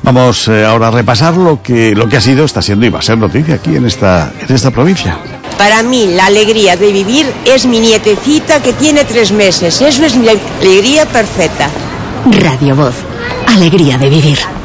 Vamos ahora a repasar lo que ha sido, está siendo y va a ser noticia aquí en esta provincia. Para mí la alegría de vivir es mi nietecita que tiene 3 meses. Eso es mi alegría perfecta. Radio Voz. Alegría de vivir.